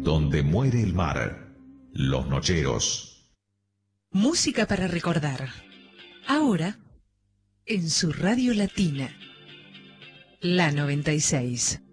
donde muere el mar, Los Nocheros. Música para recordar. Ahora, en su radio latina, la 96.